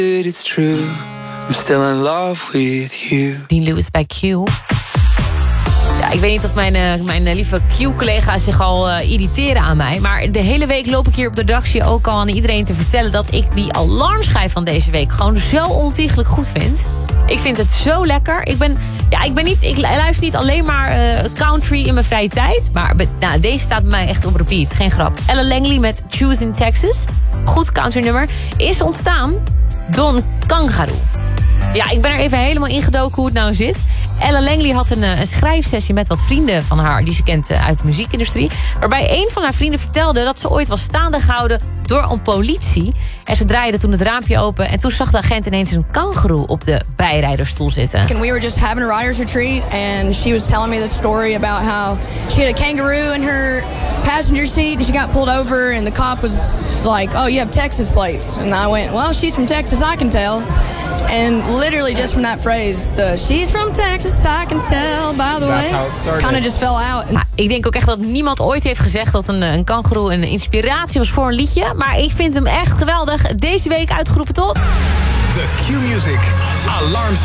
It's true, I'm still in love with you. Dean Lewis bij Q. Ja, ik weet niet of mijn lieve Q-collega's zich al irriteren aan mij. Maar de hele week loop ik hier op de redactie ook al aan iedereen te vertellen dat ik die alarmschijf van deze week gewoon zo ontiegelijk goed vind. Ik vind het zo lekker. Ik luister niet alleen maar country in mijn vrije tijd. Maar deze staat bij mij echt op repeat. Geen grap. Ella Langley met Choose in Texas. Goed country nummer. Is ontstaan Don Kangaroo. Ja, ik ben er even helemaal ingedoken hoe het nou zit. Ella Langley had een schrijfsessie met wat vrienden van haar die ze kent uit de muziekindustrie. Waarbij een van haar vrienden vertelde dat ze ooit was staande gehouden door een politie. En ze draaide toen het raampje open en toen zag de agent ineens een kangoeroe op de bijrijdersstoel zitten. And we were just having a writer's retreat and she was telling me this story about how she had a kangaroo in her passenger seat and she got pulled over and the cop was like, oh, you have Texas plates. And I went, well, she's from Texas, I can tell. And literally just from that phrase, she's from Texas, I can tell, by the way, kind of just fell out. Nou, ik denk ook echt dat niemand ooit heeft gezegd dat een kangoeroe een inspiratie was voor een liedje. Maar ik vind hem echt geweldig. Deze week uitgeroepen tot... The Q-Music Alarm